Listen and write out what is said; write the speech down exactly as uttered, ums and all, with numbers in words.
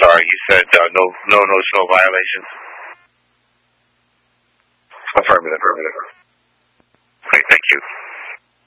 sorry. You said uh, no, no, no snow violations. Affirmative. Affirmative. Great, thank you.